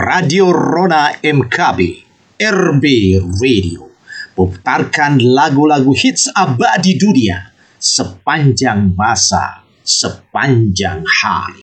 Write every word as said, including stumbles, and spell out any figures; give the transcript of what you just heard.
Radio Rona M K B, R B Radio, putarkan lagu-lagu hits abadi dunia sepanjang masa, sepanjang hari.